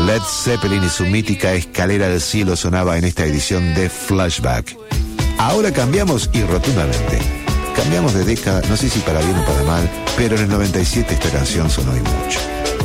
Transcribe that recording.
Led Zeppelin y su mítica Escalera del Cielo sonaba en esta edición de Flashback. Ahora cambiamos y rotundamente. Cambiamos de década, no sé si para bien o para mal, pero en el 97 esta canción sonó y mucho.